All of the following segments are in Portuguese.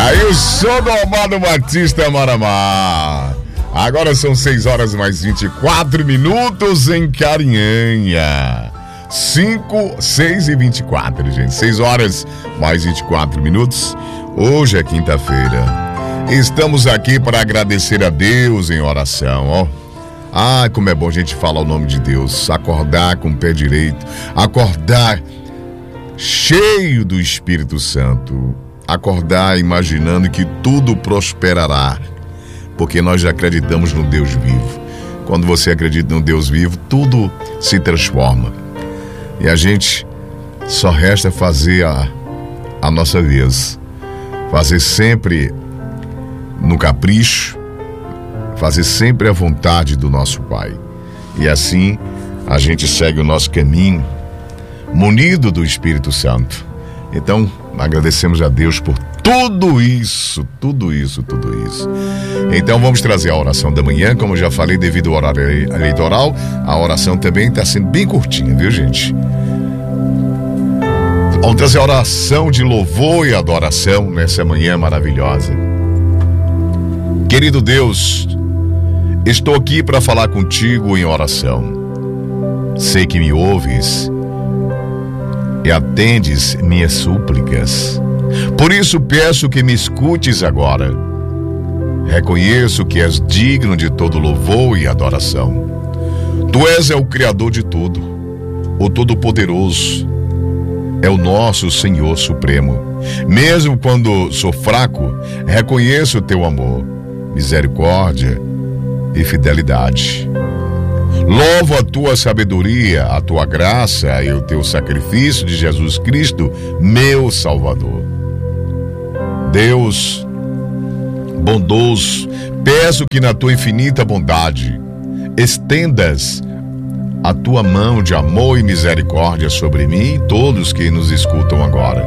Aí o som do Amado Batista Maramá. Agora são 6 horas mais 24 minutos em Carinhanha. 6 e 24, gente. 6 horas mais 24 minutos. Hoje é quinta-feira. Estamos aqui para agradecer a Deus em oração, ó. Ah, como é bom a gente falar o nome de Deus. Acordar com o pé direito. Acordar cheio do Espírito Santo. Acordar imaginando que tudo prosperará. Porque nós já acreditamos no Deus vivo. Quando você acredita no Deus vivo, tudo se transforma. E a gente só resta fazer a nossa vez. Fazer sempre no capricho. Fazer sempre a vontade do nosso Pai. E assim a gente segue o nosso caminho, munido do Espírito Santo. Então, agradecemos a Deus por tudo isso. Então vamos trazer a oração da manhã, como eu já falei, devido ao horário eleitoral, a oração também está sendo bem curtinha, viu, gente? Vamos trazer a oração de louvor e adoração nessa manhã maravilhosa. Querido Deus, estou aqui para falar contigo em oração. Sei que me ouves e atendes minhas súplicas. Por isso peço que me escutes agora. Reconheço que és digno de todo louvor e adoração. Tu és o Criador de tudo, o Todo-Poderoso, é o nosso Senhor Supremo. Mesmo quando sou fraco, reconheço o teu amor, misericórdia e fidelidade. Louvo a tua sabedoria, a tua graça e o teu sacrifício de Jesus Cristo, meu Salvador. Deus bondoso, peço que na tua infinita bondade estendas a tua mão de amor e misericórdia sobre mim e todos que nos escutam agora.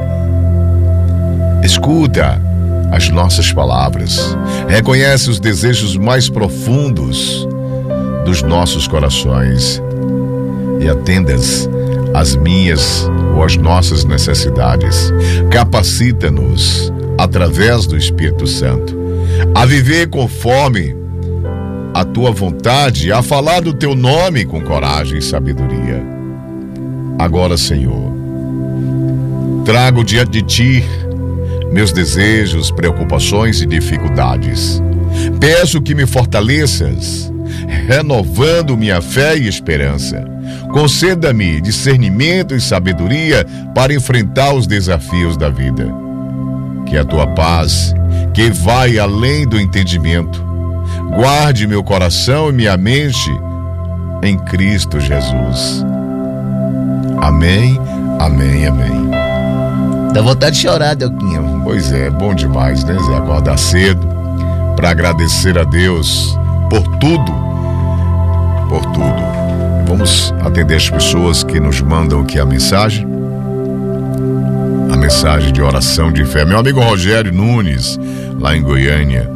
Escuta as nossas palavras, reconhece os desejos mais profundos dos nossos corações e atendas as minhas ou as nossas necessidades. Capacita-nos através do Espírito Santo a viver conforme a tua vontade, a falar do teu nome com coragem e sabedoria. Agora, Senhor, trago diante de ti meus desejos, preocupações e dificuldades. Peço que me fortaleças, renovando minha fé e esperança. Conceda-me discernimento e sabedoria para enfrentar os desafios da vida. Que a tua paz, que vai além do entendimento, guarde meu coração e minha mente em Cristo Jesus. Amém, amém, amém. Dá vontade de chorar, Delquinho. Pois é, bom demais, né, Zé? Acordar cedo para agradecer a Deus por tudo. Vamos atender as pessoas que nos mandam aqui a mensagem de oração de fé. Meu amigo Rogério Nunes, lá em Goiânia.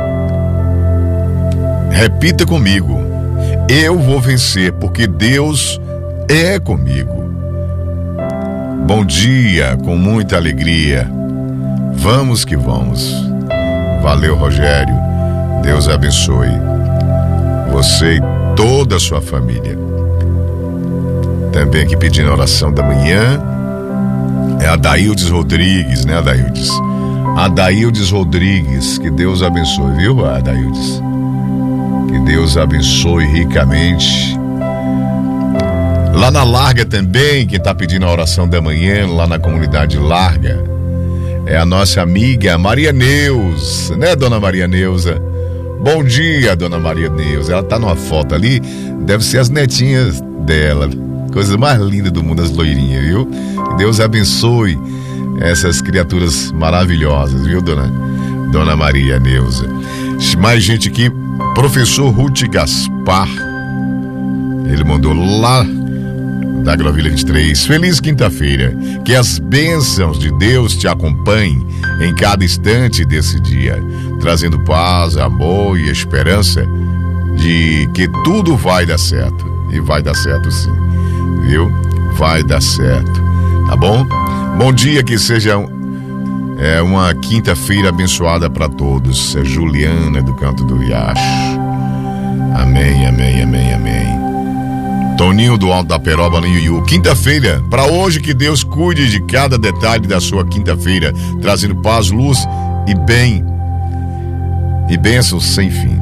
Repita comigo: eu vou vencer porque Deus é comigo. Bom dia, com muita alegria. Vamos que vamos. Valeu, Rogério. Deus abençoe você e toda a sua família. Também aqui pedindo a oração da manhã é a Adaildes Rodrigues, né, Adaildes? Adaildes Rodrigues, que Deus abençoe, viu, Adaildes? Que Deus abençoe ricamente. Lá na Larga também, quem está pedindo a oração da manhã, lá na comunidade Larga, é a nossa amiga Maria Neuza, né, dona Maria Neuza? Bom dia, dona Maria Neuza. Ela tá numa foto ali, deve ser as netinhas dela. Coisa mais linda do mundo, as loirinhas, viu? Que Deus abençoe essas criaturas maravilhosas, viu, dona Maria Neuza? Mais gente aqui, professor Ruth Gaspar. Ele mandou lá da Agrovila 23. Feliz quinta-feira. Que as bênçãos de Deus te acompanhem em cada instante desse dia, trazendo paz, amor e esperança de que tudo vai dar certo. E vai dar certo sim, viu? Vai dar certo, tá bom? Bom dia, que seja É uma quinta-feira abençoada para todos. É Juliana do Canto do Riacho. Amém, amém, amém, amém. Toninho do Alto da Peroba no Iuiú. Quinta-feira, para hoje, que Deus cuide de cada detalhe da sua quinta-feira, trazendo paz, luz e bem. E bênçãos sem fim.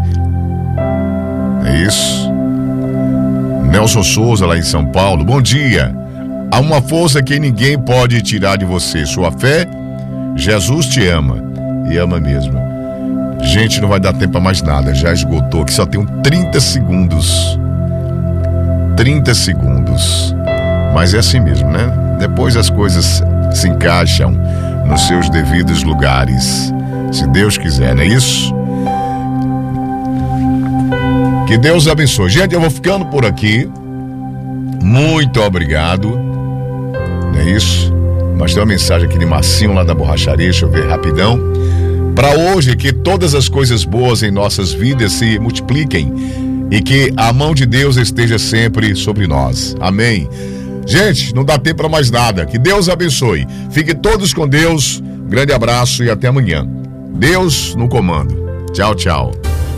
É isso. Nelson Souza, lá em São Paulo. Bom dia. Há uma força que ninguém pode tirar de você. Sua fé, Jesus te ama. E ama mesmo. Gente, não vai dar tempo a mais nada. Já esgotou aqui, só tem 30 segundos. 30 segundos. Mas é assim mesmo, né? Depois as coisas se encaixam nos seus devidos lugares. Se Deus quiser, não é isso? Que Deus abençoe. Gente, eu vou ficando por aqui. Muito obrigado. Não é isso? Mas tem uma mensagem aqui de Marcinho lá da borracharia. Deixa eu ver rapidão. Para hoje, que todas as coisas boas em nossas vidas se multipliquem e que a mão de Deus esteja sempre sobre nós. Amém. Gente, não dá tempo para mais nada. Que Deus abençoe. Fiquem todos com Deus. Grande abraço e até amanhã. Deus no comando. Tchau, tchau.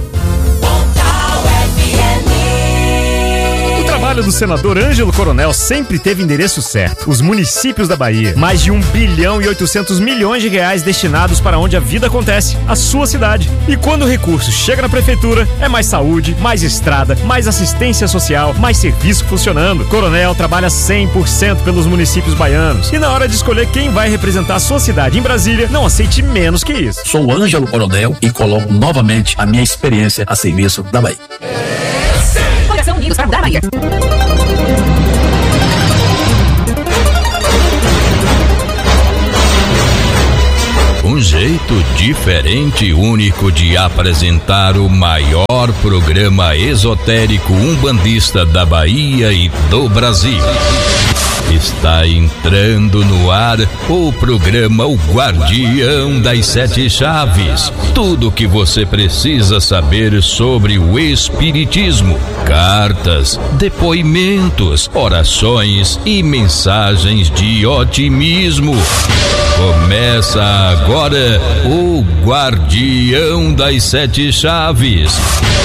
O trabalho do senador Ângelo Coronel sempre teve endereço certo. Os municípios da Bahia. Mais de 1 bilhão e 800 milhões de reais destinados para onde a vida acontece, a sua cidade. E quando o recurso chega na prefeitura, é mais saúde, mais estrada, mais assistência social, mais serviço funcionando. Coronel trabalha 100% pelos municípios baianos. E na hora de escolher quem vai representar a sua cidade em Brasília, não aceite menos que isso. Sou Ângelo Coronel e coloco novamente a minha experiência a serviço da Bahia. Coligação Unidos para mudar a Bahia. Um jeito diferente e único de apresentar o maior programa esotérico umbandista da Bahia e do Brasil. Está entrando no ar o programa O Guardião das Sete Chaves. Tudo o que você precisa saber sobre o espiritismo, cartas, depoimentos, orações e mensagens de otimismo. Começa agora o Guardião das Sete Chaves.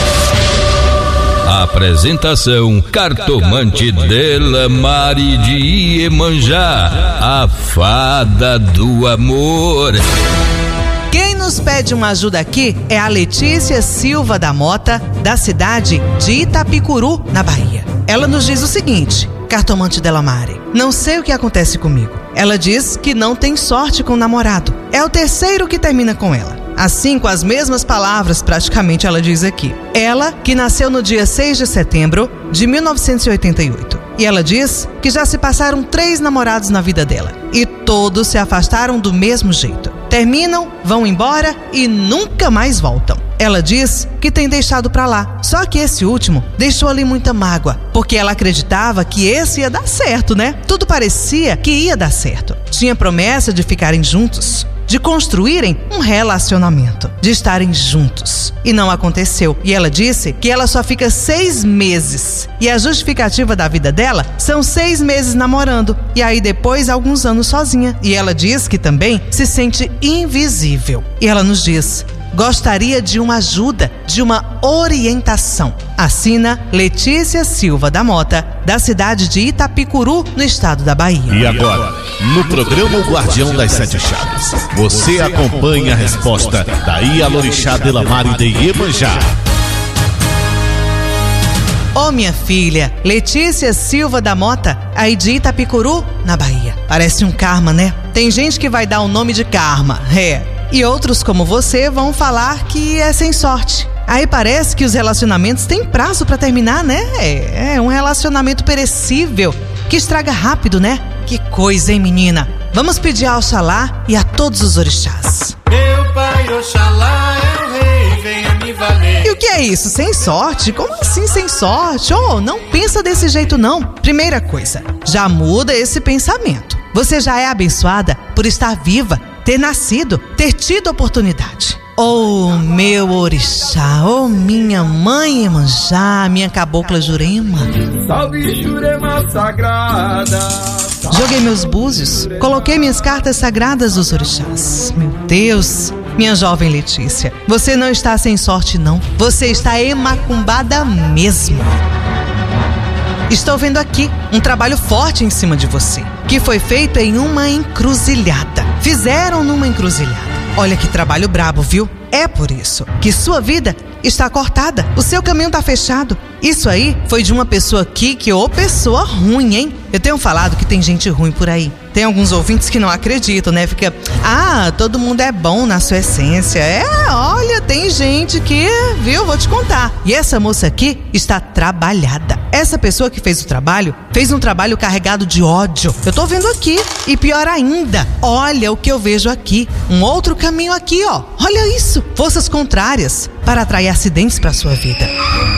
Apresentação: Cartomante Dela Mari de Iemanjá, a fada do amor. Quem nos pede uma ajuda aqui é a Letícia Silva da Mota, da cidade de Itapicuru, na Bahia. Ela nos diz o seguinte: Cartomante Dela Mari, não sei o que acontece comigo. Ela diz que não tem sorte com o namorado. É o terceiro que termina com ela. Assim, com as mesmas palavras, praticamente ela diz aqui. Ela, que nasceu no dia 6 de setembro de 1988. E ela diz que já se passaram 3 namorados na vida dela. E todos se afastaram do mesmo jeito. Terminam, vão embora e nunca mais voltam. Ela diz que tem deixado pra lá. Só que esse último deixou ali muita mágoa, porque ela acreditava que esse ia dar certo, né? Tudo parecia que ia dar certo. Tinha promessa de ficarem juntos, de construírem um relacionamento, de estarem juntos. E não aconteceu. E ela disse que ela só fica 6 meses. E a justificativa da vida dela são 6 meses namorando. E aí depois alguns anos sozinha. E ela diz que também se sente invisível. E ela nos diz: gostaria de uma ajuda, de uma orientação. Assina Letícia Silva da Mota, da cidade de Itapicuru, no estado da Bahia. E agora, no programa O Guardião das Sete Chaves, você acompanha a resposta da Ialorixá Dela Mari de Iemanjá. Ô minha filha, Letícia Silva da Mota, aí de Itapicuru, na Bahia. Parece um karma, né? Tem gente que vai dar o nome de karma, e outros, como você, vão falar que é sem sorte. Aí parece que os relacionamentos têm prazo pra terminar, né? É um relacionamento perecível, que estraga rápido, né? Que coisa, hein, menina? Vamos pedir a Oxalá e a todos os orixás. Meu pai Oxalá é o rei, venha me valer. E o que é isso? Sem sorte? Como assim sem sorte? Não pensa desse jeito não. Primeira coisa, já muda esse pensamento. Você já é abençoada por estar viva, ter nascido, ter tido oportunidade. Oh, meu orixá, oh, minha mãe Iemanjá, minha cabocla Jurema. Salve Jurema sagrada, joguei meus búzios, coloquei minhas cartas sagradas dos orixás. Meu Deus, minha jovem Letícia, você não está sem sorte não, você está emacumbada mesmo. Estou vendo aqui um trabalho forte em cima de você, que foi feito em uma encruzilhada. Fizeram numa encruzilhada. Olha que trabalho brabo, viu? É por isso que sua vida está cortada, o seu caminho está fechado. Isso aí foi de uma pessoa aqui que, ô pessoa ruim, hein? Eu tenho falado que tem gente ruim por aí. Tem alguns ouvintes que não acreditam, né? Fica, todo mundo é bom na sua essência. Olha, tem gente que, viu, vou te contar. E essa moça aqui está trabalhada. Essa pessoa que fez um trabalho carregado de ódio. Eu tô vendo aqui. E pior ainda, olha o que eu vejo aqui. Um outro caminho aqui, ó. Olha isso. Forças contrárias para atrair acidentes para sua vida.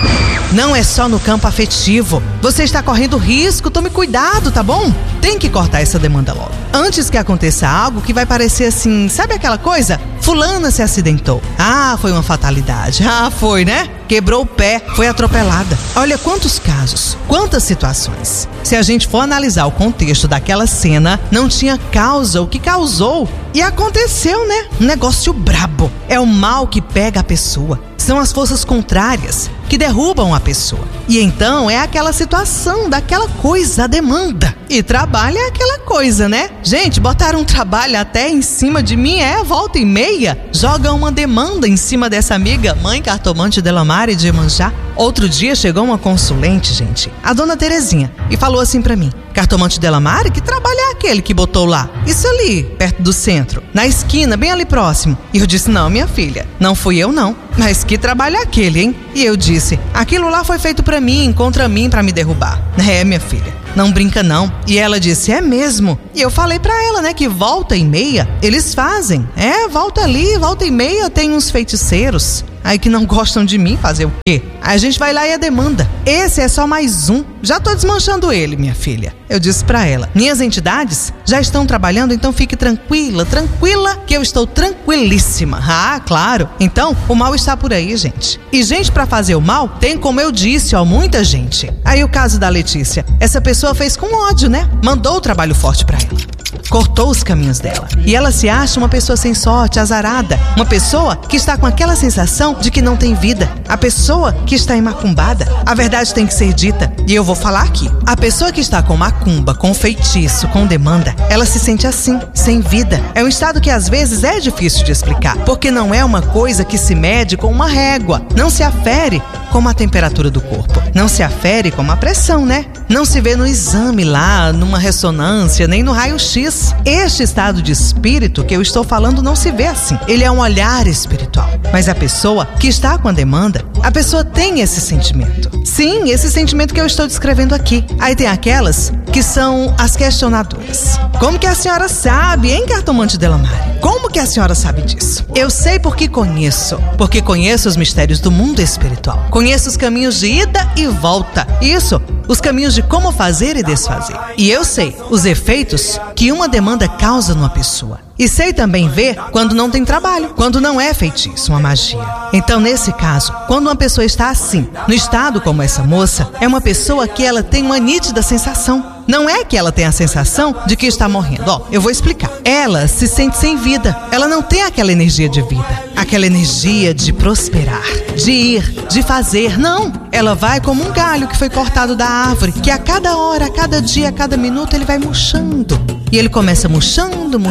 Não é só no campo afetivo. Você está correndo risco, tome cuidado, tá bom? Tem que cortar essa demanda logo. Antes que aconteça algo que vai parecer assim, sabe aquela coisa? Fulana se acidentou. Foi uma fatalidade. Foi, né? Quebrou o pé, foi atropelada. Olha quantos casos, quantas situações. Se a gente for analisar o contexto daquela cena, não tinha causa, o que causou. E aconteceu, né? Um negócio brabo. É o mal que pega a pessoa. São as forças contrárias que derrubam a pessoa. E então é aquela situação, daquela coisa, a demanda. E trabalho é aquela coisa, né? Gente, botaram um trabalho até em cima de mim, volta e meia. Joga uma demanda em cima dessa amiga, mãe cartomante Delamare de Iemanjá. Outro dia chegou uma consulente, gente, a dona Terezinha, e falou assim pra mim: cartomante Delamare, que trabalho é aquele que botou lá? Isso ali, perto do centro, na esquina, bem ali próximo. E eu disse: não, minha filha, não fui eu não. Mas que trabalho é aquele, hein? E eu disse: aquilo lá foi feito pra mim, contra mim, pra me derrubar. Minha filha, não brinca não. E ela disse: é mesmo? E eu falei pra ela, né, que volta e meia eles fazem. Volta ali, volta e meia tem uns feiticeiros aí que não gostam de mim, fazer o quê? Aí a gente vai lá e a demanda. Esse é só mais um. Já tô desmanchando ele, minha filha. Eu disse pra ela: minhas entidades já estão trabalhando, então fique tranquila, que eu estou tranquilíssima. Claro. Então, o mal está por aí, gente. E gente pra fazer o mal tem, como eu disse, muita gente. Aí o caso da Letícia, essa pessoa fez com ódio, né? Mandou o trabalho forte pra ela. Cortou os caminhos dela. E ela se acha uma pessoa sem sorte, azarada. Uma pessoa que está com aquela sensação de que não tem vida. A pessoa que está emacumbada. A verdade tem que ser dita. E eu vou falar aqui. A pessoa que está com macumba, com feitiço, com demanda, ela se sente assim, sem vida. É um estado que às vezes é difícil de explicar. Porque não é uma coisa que se mede com uma régua. Não se afere como a temperatura do corpo. Não se afere como a pressão, né? Não se vê no exame lá, numa ressonância, nem no raio-x. Este estado de espírito que eu estou falando não se vê assim. Ele é um olhar espiritual. Mas a pessoa que está com a demanda, a pessoa tem esse sentimento. Sim, esse sentimento que eu estou descrevendo aqui. Aí tem aquelas que são as questionadoras. Como que a senhora sabe, hein, cartomante Delamare? Como que a senhora sabe disso? Eu sei porque conheço os mistérios do mundo espiritual. Conheço os caminhos de ida e volta. Isso, os caminhos de como fazer e desfazer. E eu sei os efeitos que uma demanda causa numa pessoa. E sei também ver quando não tem trabalho, quando não é feitiço, uma magia. Então, nesse caso, quando uma pessoa está assim, no estado como essa moça, é uma pessoa que ela tem uma nítida sensação. Não é que ela tem a sensação de que está morrendo. Eu vou explicar. Ela se sente sem vida. Ela não tem aquela energia de vida. Aquela energia de prosperar, de ir, de fazer. Não. Ela vai como um galho que foi cortado da árvore, que a cada hora, a cada dia, a cada minuto, ele vai murchando. E ele começa murchando,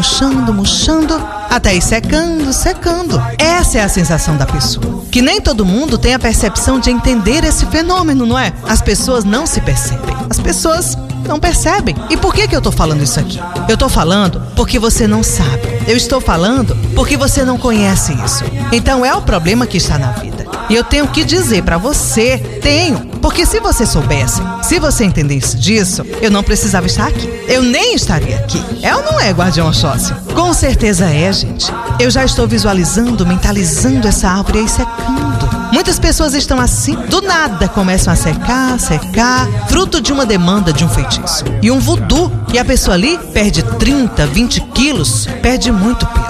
até ir secando. Essa é a sensação da pessoa. Que nem todo mundo tem a percepção de entender esse fenômeno, não é? As pessoas não se percebem. As pessoas não percebem. E por que eu tô falando isso aqui? Eu tô falando porque você não sabe. Eu estou falando porque você não conhece isso. Então é o problema que está na vida. E eu tenho que dizer pra você, porque se você soubesse, se você entendesse disso, eu não precisava estar aqui. Eu nem estaria aqui. É ou não é, Guardião Oxóssi? Com certeza é, gente. Eu já estou visualizando, mentalizando essa árvore aí secando. Muitas pessoas estão assim, do nada começam a secar, fruto de uma demanda de um feitiço. E um voodoo, e a pessoa ali perde 30, 20 quilos, perde muito peso.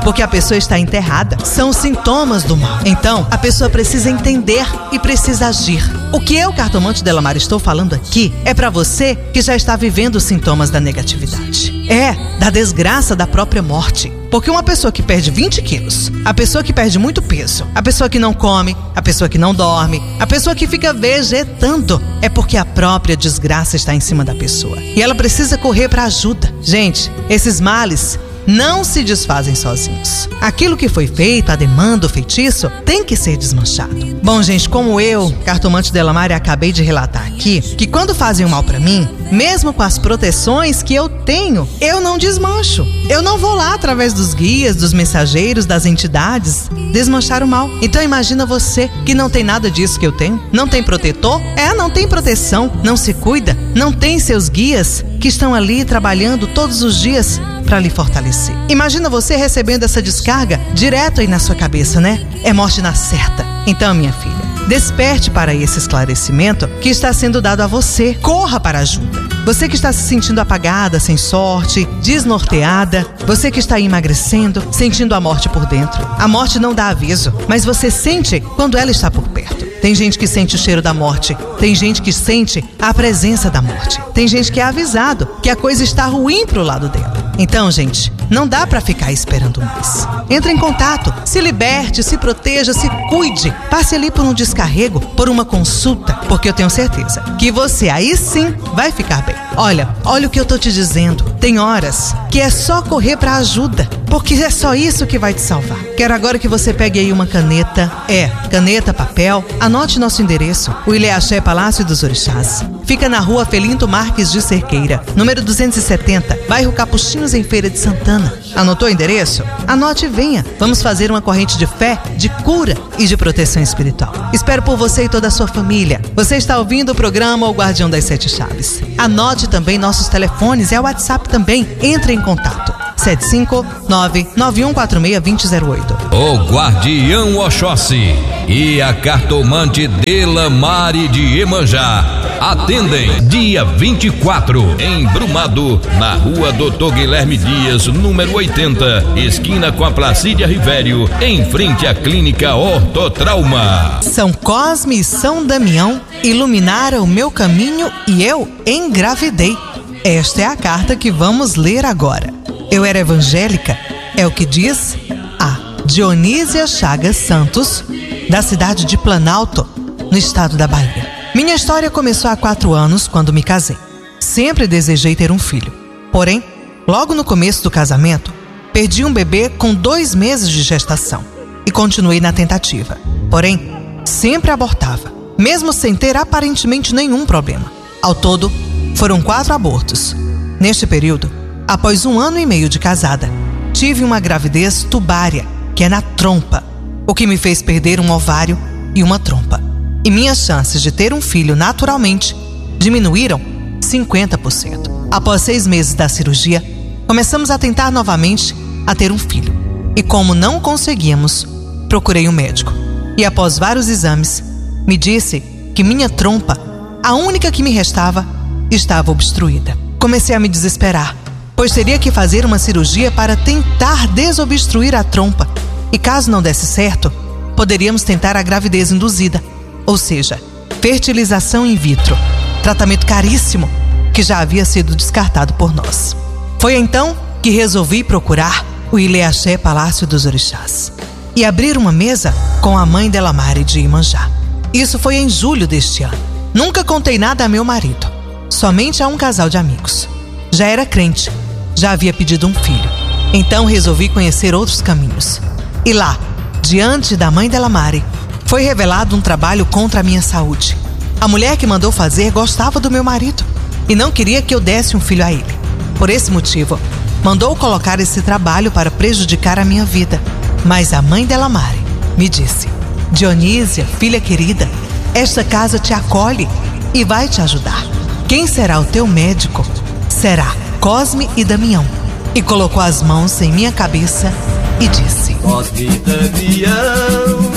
porque a pessoa está enterrada. São sintomas do mal. Então, a pessoa precisa entender e precisa agir. O que eu, cartomante Delamar, estou falando aqui é para você que já está vivendo os sintomas da negatividade. Da desgraça da própria morte. Porque uma pessoa que perde 20 quilos, a pessoa que perde muito peso, a pessoa que não come, a pessoa que não dorme, a pessoa que fica vegetando, é porque a própria desgraça está em cima da pessoa. E ela precisa correr para ajuda. Gente, esses males não se desfazem sozinhos. Aquilo que foi feito, a demanda, o feitiço, tem que ser desmanchado. Bom, gente, como eu, cartomante Delamar, acabei de relatar aqui, que quando fazem o mal pra mim, mesmo com as proteções que eu tenho, eu não desmancho. Eu não vou lá através dos guias, dos mensageiros, das entidades, desmanchar o mal. Então imagina você que não tem nada disso que eu tenho, não tem protetor, não tem proteção, não se cuida, não tem seus guias que estão ali trabalhando todos os dias para lhe fortalecer. Imagina você recebendo essa descarga direto aí na sua cabeça, né? É morte na certa. Então, minha filha, desperte para esse esclarecimento que está sendo dado a você. Corra para a ajuda. Você que está se sentindo apagada, sem sorte, desnorteada, você que está emagrecendo, sentindo a morte por dentro. A morte não dá aviso, mas você sente quando ela está por perto. Tem gente que sente o cheiro da morte, tem gente que sente a presença da morte, tem gente que é avisado que a coisa está ruim pro lado dela. Então, gente, não dá pra ficar esperando mais. Entre em contato, se liberte, se proteja, se cuide. Passe ali por um descarrego, por uma consulta, porque eu tenho certeza que você aí sim vai ficar bem. Olha o que eu tô te dizendo. Tem horas que é só correr pra ajuda, porque é só isso que vai te salvar. Quero agora que você pegue aí uma caneta, caneta, papel, anote nosso endereço, o Ilê Axé Palácio dos Orixás. Fica na rua Felinto Marques de Cerqueira, número 270, bairro Capuchinhos, em Feira de Santana. Anotou o endereço? Anote e venha. Vamos fazer uma corrente de fé, de cura e de proteção espiritual. Espero por você e toda a sua família. Você está ouvindo o programa O Guardião das Sete Chaves. Anote também nossos telefones, o WhatsApp também. Entre em contato. 759-9146-2008. O Guardião Oxóssi e a cartomante Delamar de Iemanjá atendem dia 24 em Brumado, na rua Dr. Guilherme Dias, número 80, esquina com a Placídia Rivério, em frente à Clínica Ortotrauma. São Cosme e São Damião iluminaram o meu caminho e eu engravidei. Esta é a carta que vamos ler agora. Eu era evangélica, é o que diz a Dionísia Chagas Santos, da cidade de Planalto, no estado da Bahia. Minha história começou há 4 anos, quando me casei. Sempre desejei ter um filho. Porém, logo no começo do casamento, perdi um bebê com 2 meses de gestação e continuei na tentativa. Porém, sempre abortava, mesmo sem ter aparentemente nenhum problema. Ao todo, foram 4 abortos. Neste período, após 1 ano e meio de casada, tive uma gravidez tubária, que é na trompa, o que me fez perder um ovário e uma trompa. E minhas chances de ter um filho naturalmente diminuíram 50%. Após 6 meses da cirurgia, começamos a tentar novamente a ter um filho. E como não conseguíamos, procurei um médico. E após vários exames, me disse que minha trompa, a única que me restava, estava obstruída. Comecei a me desesperar, pois teria que fazer uma cirurgia para tentar desobstruir a trompa. E caso não desse certo, poderíamos tentar a gravidez induzida, ou seja, fertilização in vitro, tratamento caríssimo que já havia sido descartado por nós. Foi então que resolvi procurar o Ilê Axé Palácio dos Orixás e abrir uma mesa com a mãe Delamar de Iemanjá. Isso foi em julho deste ano. Nunca contei nada a meu marido, somente a um casal de amigos. Já era crente, já havia pedido um filho. Então resolvi conhecer outros caminhos. E lá, diante da mãe Delamar, foi revelado um trabalho contra a minha saúde. A mulher que mandou fazer gostava do meu marido e não queria que eu desse um filho a ele. Por esse motivo, mandou colocar esse trabalho para prejudicar a minha vida. Mas a mãe Delamar me disse: Dionísia, filha querida, esta casa te acolhe e vai te ajudar. Quem será o teu médico? Será Cosme e Damião. E colocou as mãos em minha cabeça e disse: Cosme e Damião,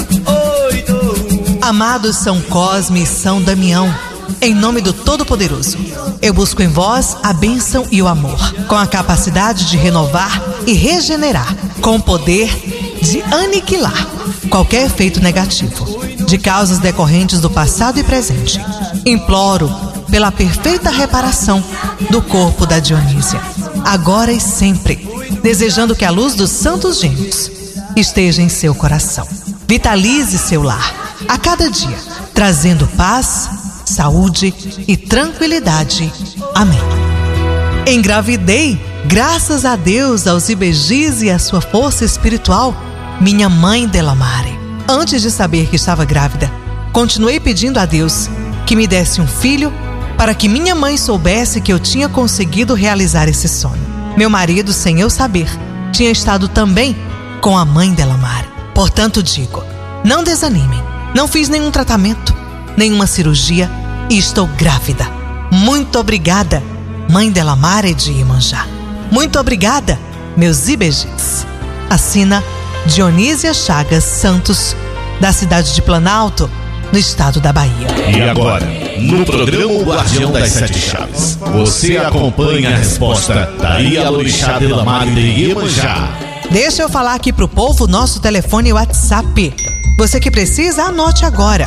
amados São Cosme e São Damião, em nome do Todo-Poderoso, eu busco em vós a bênção e o amor, com a capacidade de renovar e regenerar com o poder de aniquilar qualquer efeito negativo de causas decorrentes do passado e presente. Imploro pela perfeita reparação do corpo da Dionísia, agora e sempre, desejando que a luz dos santos gêmeos esteja em seu coração. Vitalize seu lar a cada dia, trazendo paz, saúde e tranquilidade. Amém. Engravidei, graças a Deus, aos Ibejis e à sua força espiritual, minha mãe Delamare. Antes de saber que estava grávida, continuei pedindo a Deus que me desse um filho para que minha mãe soubesse que eu tinha conseguido realizar esse sonho. Meu marido, sem eu saber, tinha estado também com a mãe Delamare. Portanto, digo, não desanimem. Não fiz nenhum tratamento, nenhuma cirurgia e estou grávida. Muito obrigada, mãe Delamare de Iemanjá. Muito obrigada, meus Ibejis. Assina Dionísia Chagas Santos, da cidade de Planalto, no estado da Bahia. E agora, no programa O Guardião das Sete Chaves, você acompanha a resposta da Ialorixá Delamare de Iemanjá. Deixa eu falar aqui pro povo nosso telefone e WhatsApp. Você que precisa, anote agora.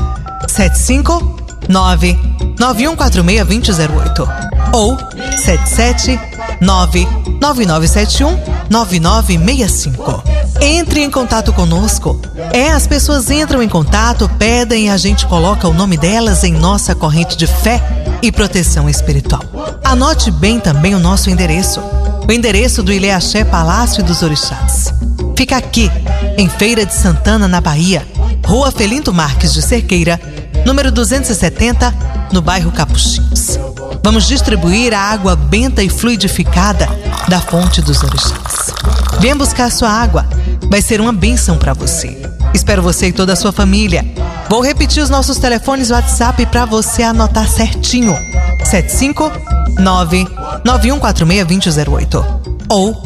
759-9146-2008 ou 779-9971-9965. Entre em contato conosco. As pessoas entram em contato, pedem e a gente coloca o nome delas em nossa corrente de fé e proteção espiritual. Anote bem também o nosso endereço. O endereço do Ileaxé Palácio dos Orixás. Fica aqui, em Feira de Santana, na Bahia, Rua Felinto Marques de Cerqueira, número 270, no bairro Capuchinhos. Vamos distribuir a água benta e fluidificada da fonte dos orixás. Venha buscar sua água, vai ser uma bênção para você. Espero você e toda a sua família. Vou repetir os nossos telefones WhatsApp para você anotar certinho. 759-9146-2008 ou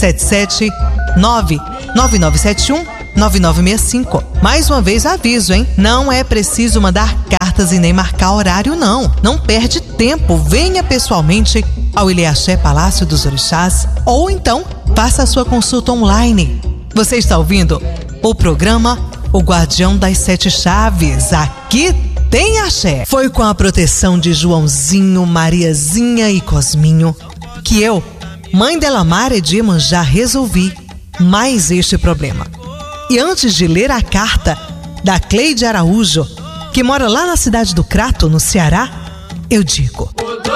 779-9971-9965. Mais uma vez aviso, hein? Não é preciso mandar cartas e nem marcar horário, não. Não perde tempo. Venha pessoalmente ao Ileaxé Palácio dos Orixás ou então faça a sua consulta online. Você está ouvindo o programa O Guardião das Sete Chaves. Aqui tem axé. Foi com a proteção de Joãozinho, Mariazinha e Cosminho que eu, mãe Delamare de Iemanjá, resolvi mais este problema. E antes de ler a carta da Cleide Araújo, que mora lá na cidade do Crato, no Ceará, eu digo: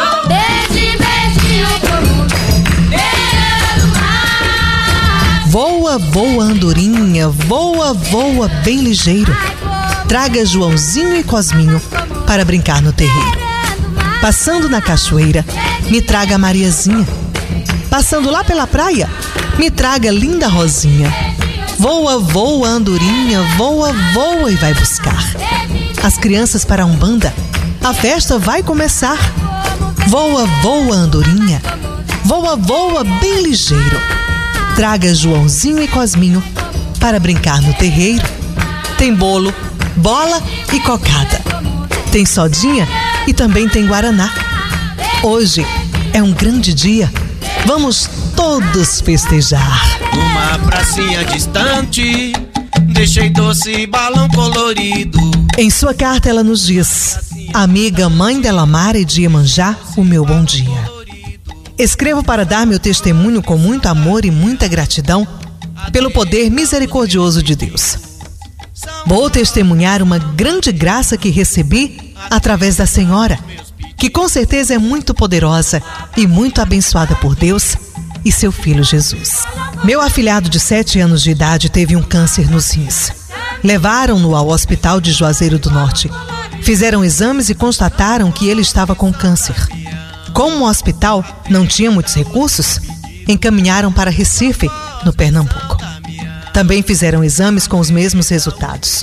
voa, voa, andorinha, voa, voa bem ligeiro. Traga Joãozinho e Cosminho para brincar no terreiro. Passando na cachoeira, me traga Mariazinha. Passando lá pela praia, me traga linda Rosinha. Voa, voa, andorinha, voa, voa e vai buscar as crianças para a Umbanda. A festa vai começar. Voa, voa, andorinha, voa, voa bem ligeiro. Traga Joãozinho e Cosminho para brincar no terreiro. Tem bolo, bola e cocada. Tem sodinha e também tem guaraná. Hoje é um grande dia. Vamos todos festejar. Numa pracinha distante, deixei doce balão colorido. Em sua carta ela nos diz: amiga mãe Delamare de Iemanjá, o meu bom dia. Escrevo para dar meu testemunho com muito amor e muita gratidão pelo poder misericordioso de Deus. Vou testemunhar uma grande graça que recebi através da Senhora, que com certeza é muito poderosa e muito abençoada por Deus e seu Filho Jesus. Meu afilhado de 7 anos de idade teve um câncer nos rins. Levaram-no ao hospital de Juazeiro do Norte. Fizeram exames e constataram que ele estava com câncer. Como o hospital não tinha muitos recursos, encaminharam para Recife, no Pernambuco. Também fizeram exames com os mesmos resultados.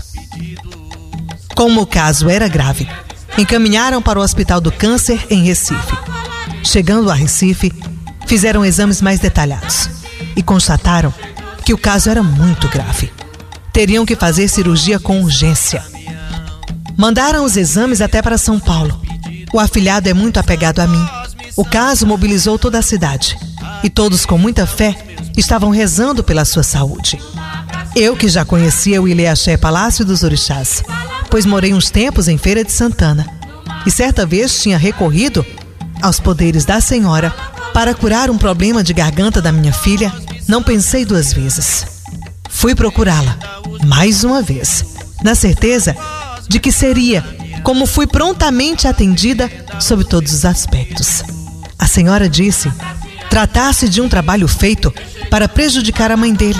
Como o caso era grave, encaminharam para o Hospital do Câncer em Recife. Chegando a Recife, fizeram exames mais detalhados e constataram que o caso era muito grave. Teriam que fazer cirurgia com urgência. Mandaram os exames até para São Paulo. O afilhado é muito apegado a mim. O caso mobilizou toda a cidade e todos, com muita fé, estavam rezando pela sua saúde. Eu que já conhecia o Ilê-Axé Palácio dos Orixás, pois morei uns tempos em Feira de Santana e certa vez tinha recorrido aos poderes da Senhora para curar um problema de garganta da minha filha, não pensei duas vezes. Fui procurá-la, mais uma vez, na certeza de que seria, como fui prontamente atendida sob todos os aspectos. A senhora disse tratasse de um trabalho feito para prejudicar a mãe dele,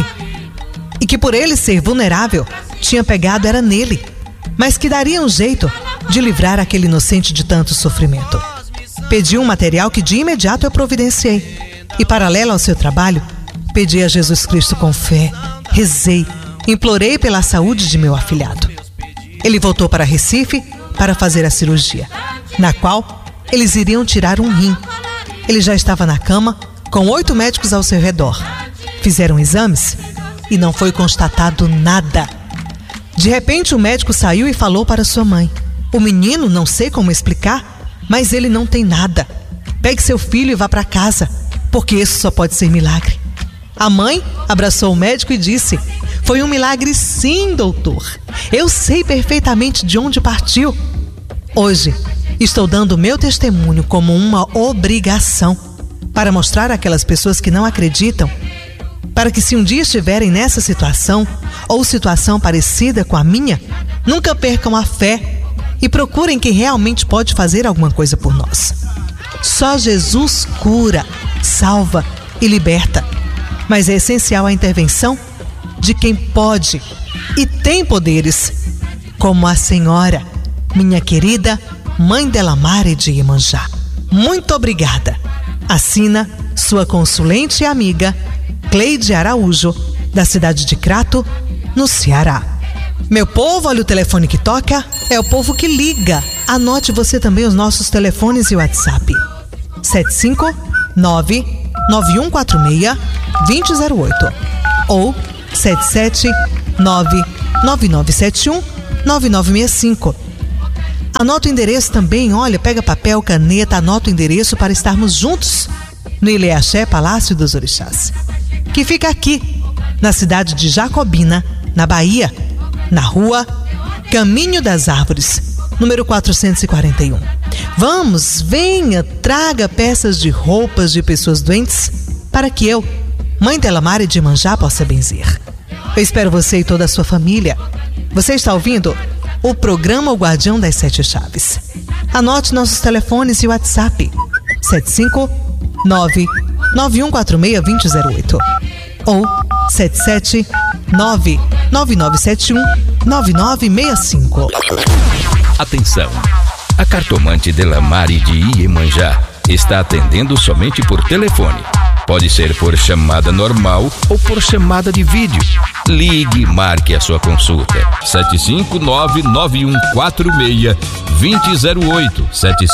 e que por ele ser vulnerável, tinha pegado era nele, mas que daria um jeito de livrar aquele inocente de tanto sofrimento. Pedi um material que de imediato eu providenciei, e paralelo ao seu trabalho, pedi a Jesus Cristo com fé, rezei, implorei pela saúde de meu afilhado. Ele voltou para Recife para fazer a cirurgia, na qual eles iriam tirar um rim. Ele já estava na cama, com 8 médicos ao seu redor. Fizeram exames e não foi constatado nada. De repente o médico saiu e falou para sua mãe: o menino, não sei como explicar, mas ele não tem nada. Pegue seu filho e vá para casa, porque isso só pode ser milagre. A mãe abraçou o médico e disse: foi um milagre sim, doutor. Eu sei perfeitamente de onde partiu. Hoje, estou dando meu testemunho como uma obrigação para mostrar àquelas pessoas que não acreditam, para que se um dia estiverem nessa situação ou situação parecida com a minha, nunca percam a fé e procurem quem realmente pode fazer alguma coisa por nós. Só Jesus cura, salva e liberta, mas é essencial a intervenção de quem pode e tem poderes, como a senhora, minha querida Mãe Delamare de Iemanjá. Muito obrigada. Assina sua consulente e amiga Cleide Araújo, da cidade de Crato, no Ceará. Meu povo, olha o telefone que toca, é o povo que liga. Anote você também os nossos telefones e WhatsApp. 759-9146-2008 ou 779-9971-9965. Anota o endereço também, olha, pega papel, caneta, anota o endereço para estarmos juntos no Ilê-Axé Palácio dos Orixás, que fica aqui, na cidade de Jacobina, na Bahia, na rua Caminho das Árvores, número 441. Vamos, venha, traga peças de roupas de pessoas doentes para que eu, Mãe Delamare de Iemanjá, possa benzer. Eu espero você e toda a sua família. Você está ouvindo o programa O Guardião das Sete Chaves. Anote nossos telefones e WhatsApp: 759-9146-2008 ou 779-9971-9965. Atenção! A cartomante Delamare de Iemanjá está atendendo somente por telefone. Pode ser por chamada normal ou por chamada de vídeo. Ligue e marque a sua consulta. 759-9146-2008.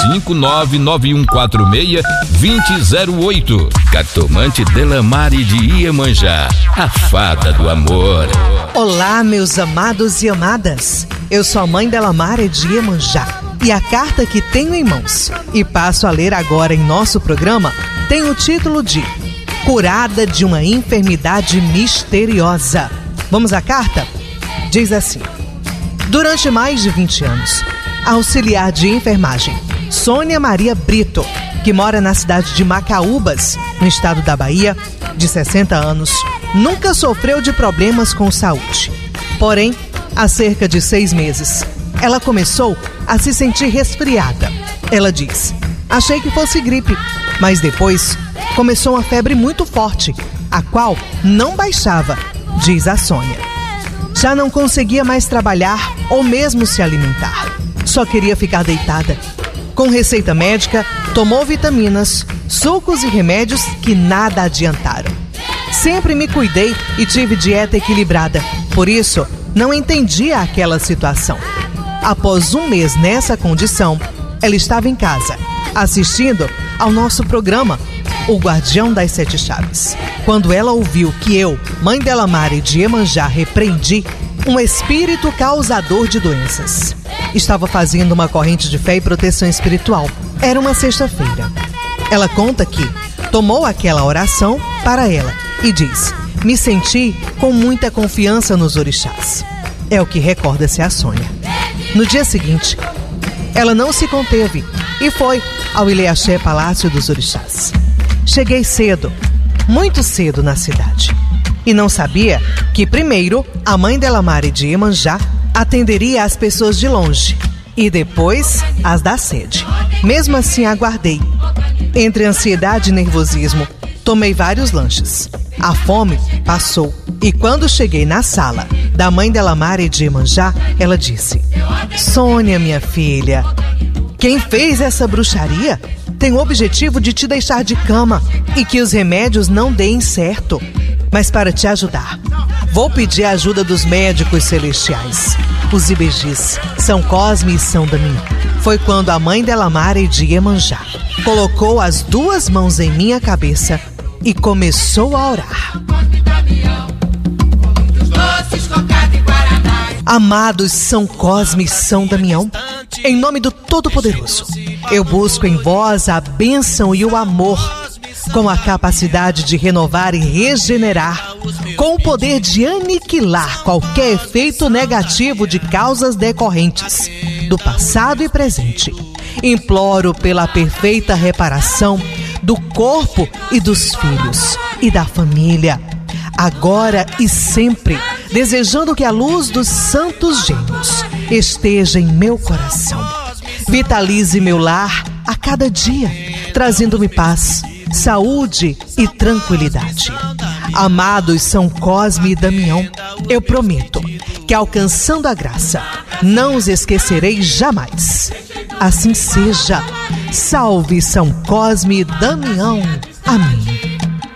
759-9146-2008. Cartomante Delamare de Iemanjá, a fada do amor. Olá, meus amados e amadas. Eu sou a Mãe Delamare de Iemanjá e a carta que tenho em mãos e passo a ler agora em nosso programa tem o título de Curada de uma enfermidade misteriosa. Vamos à carta? Diz assim: durante mais de 20 anos, a auxiliar de enfermagem Sônia Maria Brito, que mora na cidade de Macaúbas, no estado da Bahia, de 60 anos, nunca sofreu de problemas com saúde. Porém, há cerca de 6 meses, ela começou a se sentir resfriada. Ela diz: achei que fosse gripe, mas depois começou uma febre muito forte, a qual não baixava, diz a Sônia. Já não conseguia mais trabalhar ou mesmo se alimentar. Só queria ficar deitada. Com receita médica, tomou vitaminas, sucos e remédios que nada adiantaram. Sempre me cuidei e tive dieta equilibrada, por isso não entendia aquela situação. Após 1 mês nessa condição, ela estava em casa, assistindo ao nosso programa O Guardião das Sete Chaves, quando ela ouviu que eu, Mãe Delamare de Iemanjá, repreendi um espírito causador de doenças. Estava fazendo uma corrente de fé e proteção espiritual. Era uma sexta-feira. Ela conta que tomou aquela oração para ela e diz: me senti com muita confiança nos orixás. É o que recorda-se a Sônia. No dia seguinte, ela não se conteve e foi ao Ilhéaxé Palácio dos Orixás. Cheguei cedo, muito cedo na cidade. E não sabia que primeiro a mãe Delamare de Iemanjá atenderia as pessoas de longe e depois as da sede. Mesmo assim aguardei. Entre ansiedade e nervosismo, tomei vários lanches. A fome passou e quando cheguei na sala da mãe Delamare de Iemanjá, ela disse: Sônia, minha filha, quem fez essa bruxaria tem o objetivo de te deixar de cama e que os remédios não deem certo. Mas para te ajudar, vou pedir a ajuda dos médicos celestiais, os Ibejis, São Cosme e São Damião. Foi quando a mãe Delamare de Iemanjá colocou as duas mãos em minha cabeça e começou a orar. Amados São Cosme e São Damião, em nome do Todo-Poderoso, eu busco em vós a bênção e o amor, com a capacidade de renovar e regenerar, com o poder de aniquilar qualquer efeito negativo de causas decorrentes do passado e presente. Imploro pela perfeita reparação do corpo e dos filhos e da família, agora e sempre, desejando que a luz dos santos gêmeos esteja em meu coração. Vitalize meu lar a cada dia, trazendo-me paz, saúde e tranquilidade. Amados São Cosme e Damião, eu prometo que, alcançando a graça, não os esquecerei jamais. Assim seja. Salve São Cosme e Damião. Amém.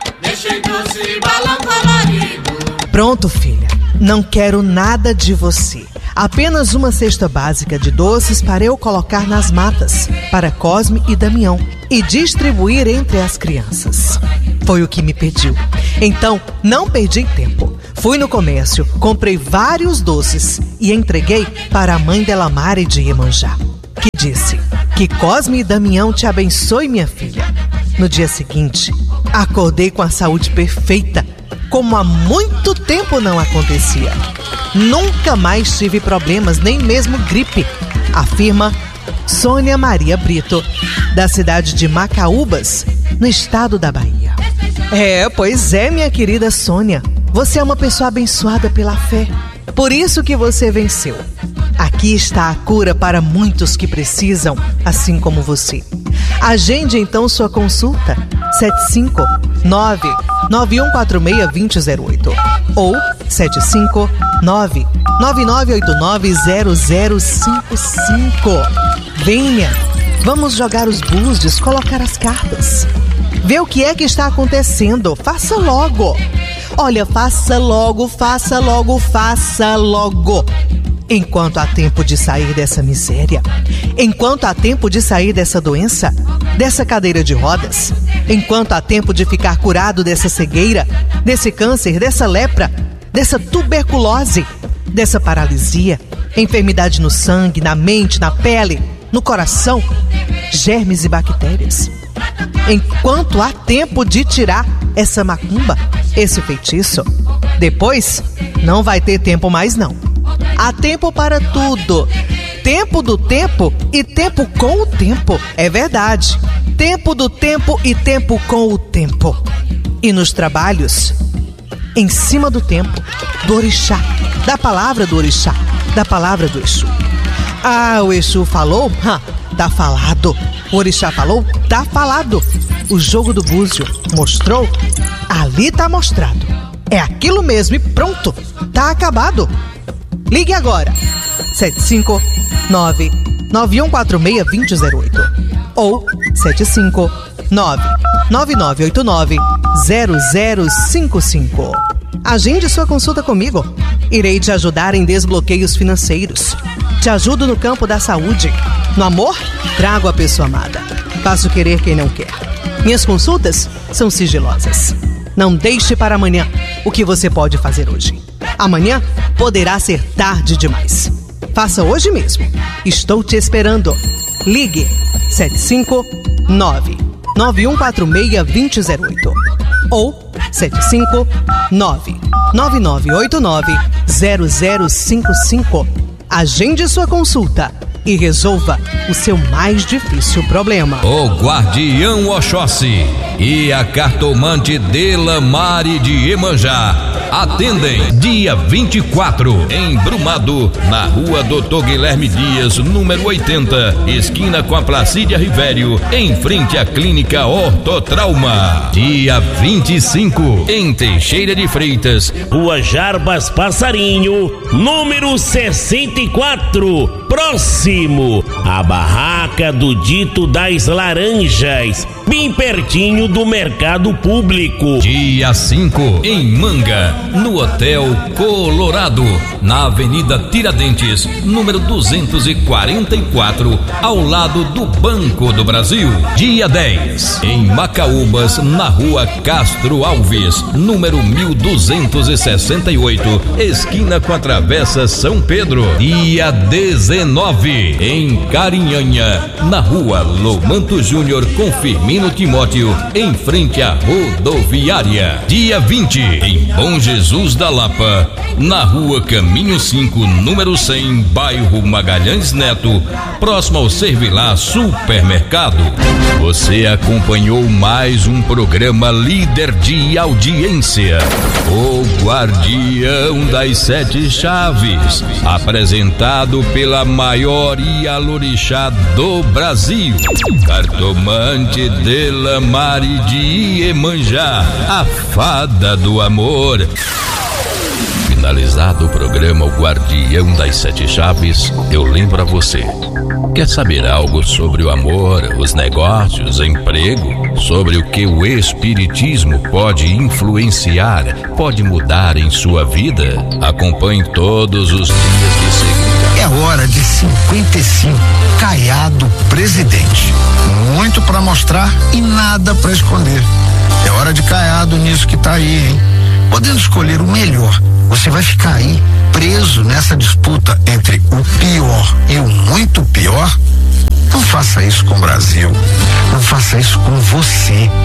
Pronto, filha. Não quero nada de você. Apenas uma cesta básica de doces para eu colocar nas matas para Cosme e Damião e distribuir entre as crianças. Foi o que me pediu. Então, não perdi tempo. Fui no comércio, comprei vários doces e entreguei para a mãe Delamare de Iemanjá, que disse: que Cosme e Damião te abençoe, minha filha. No dia seguinte, acordei com a saúde perfeita, como há muito tempo não acontecia. Nunca mais tive problemas, nem mesmo gripe, afirma Sônia Maria Brito, da cidade de Macaúbas, no estado da Bahia. Pois é, minha querida Sônia. Você é uma pessoa abençoada pela fé. Por isso que você venceu. Aqui está a cura para muitos que precisam, assim como você. Agende então sua consulta 759-9146-2008 ou 759-9989-0055. Venha, vamos jogar os búzios, colocar as cartas. Vê o que é que está acontecendo. Faça logo. Olha, faça logo, faça logo, faça logo. Enquanto há tempo de sair dessa miséria, enquanto há tempo de sair dessa doença, dessa cadeira de rodas, enquanto há tempo de ficar curado dessa cegueira, desse câncer, dessa lepra, dessa tuberculose, dessa paralisia, enfermidade no sangue, na mente, na pele, no coração, germes e bactérias. Enquanto há tempo de tirar essa macumba, esse feitiço, depois não vai ter tempo mais não. Há tempo para tudo. Tempo do tempo e tempo com o tempo. É verdade. Tempo do tempo e tempo com o tempo. E nos trabalhos, em cima do tempo, do orixá, da palavra do orixá, da palavra do Exu. Ah, o Exu falou? Tá falado. O orixá falou? Tá falado. O jogo do búzio mostrou? Ali tá mostrado. É aquilo mesmo e pronto. Tá acabado. Ligue agora, 759-9146-2008 ou 759-9989-0055. Agende sua consulta comigo. Irei te ajudar em desbloqueios financeiros. Te ajudo no campo da saúde. No amor, trago a pessoa amada. Faço querer quem não quer. Minhas consultas são sigilosas. Não deixe para amanhã o que você pode fazer hoje. Amanhã poderá ser tarde demais. Faça hoje mesmo. Estou te esperando. Ligue 759-9146-2008 ou 759-9989-0055. Agende sua consulta e resolva o seu mais difícil problema. O Guardião Oxóssi e a cartomante Delamare de Iemanjá atendem dia 24 em Brumado, na rua Dr. Guilherme Dias, número 80, esquina com a Placídia Rivério, em frente à Clínica Ortotrauma. Dia 25 em Teixeira de Freitas, Rua Jarbas Passarinho, número 64, próximo à barraca do Dito das Laranjas, bem pertinho do Mercado Público. Dia 5 em Manga, no Hotel Colorado, na Avenida Tiradentes, número 244, ao lado do Banco do Brasil. Dia 10 em Macaúbas, na Rua Castro Alves, número 1268, esquina com a Travessa São Pedro. Dia 19 em Carinhanha, na Rua Lomanto Júnior com Firmino Timóteo, em frente à rodoviária. Dia 20 em Bom Jesus da Lapa, na Rua Caminho 5, número 100, bairro Magalhães Neto, próximo ao Servilá Supermercado. Você acompanhou mais um programa líder de audiência, o Guardião das Sete Chaves, apresentado pela maior Ialorixá do Brasil, cartomante Delamare de Iemanjá, a fada do amor. Finalizado o programa O Guardião das Sete Chaves, eu lembro a você. Quer saber algo sobre o amor, os negócios, emprego? Sobre o que o espiritismo pode influenciar, pode mudar em sua vida? Acompanhe todos os dias de segunda. É hora de 55, Caiado presidente. Muito pra mostrar e nada pra esconder. É hora de Caiado nisso que tá aí, hein? Podendo escolher o melhor, você vai ficar aí preso nessa disputa entre o pior e o muito pior? Não faça isso com o Brasil. Não faça isso com você.